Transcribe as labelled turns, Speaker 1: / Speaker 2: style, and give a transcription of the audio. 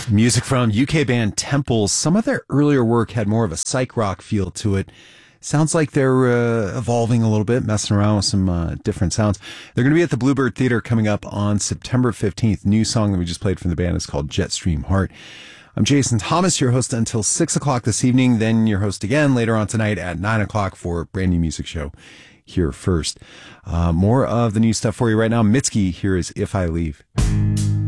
Speaker 1: Music from UK band Temples. Some of their earlier work had more of a psych rock feel to it. Sounds like they're evolving a little bit, messing around with some different sounds. They're going to be at the Bluebird Theater coming up on September 15th. New song that we just played from the band is called Jetstream Heart. I'm Jason Thomas, your host until 6 o'clock this evening, then your host again later on tonight at 9 o'clock for a brand new music show here first. More of the new stuff for you right now. Mitski, here is If I Leave.